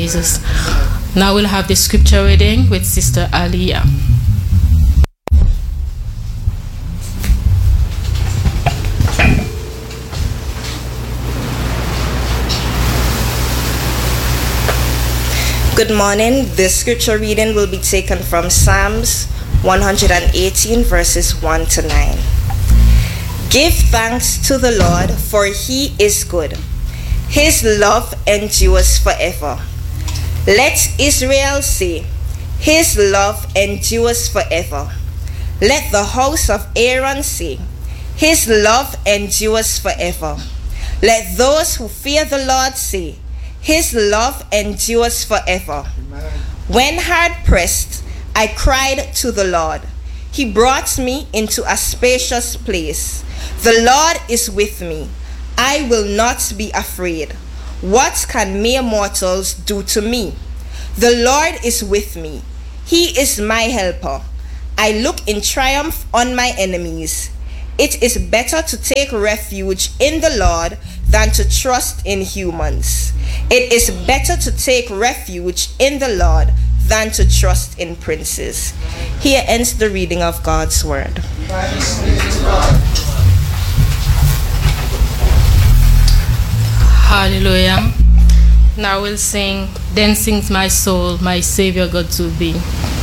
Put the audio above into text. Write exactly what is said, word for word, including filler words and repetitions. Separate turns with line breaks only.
Jesus. Now we'll have the scripture reading with Sister Aliyah.
Good morning. This scripture reading will be taken from Psalms one hundred eighteen, verses one to nine. Give thanks to the Lord, for he is good. His love endures forever. Let Israel say, his love endures forever. Let the house of Aaron say, his love endures forever. Let those who fear the Lord say, his love endures forever. Amen. When hard pressed, I cried to the Lord. He brought me into a spacious place. The Lord is with me. I will not be afraid. What can mere mortals do to me? The Lord is with me. He is my helper. I look in triumph on my enemies. It is better to take refuge in the Lord than to trust in humans. It is better to take refuge in the Lord than to trust in princes. Here ends the reading of God's word.
Hallelujah. Now we'll sing, Then Sings My Soul, My Savior God to Thee.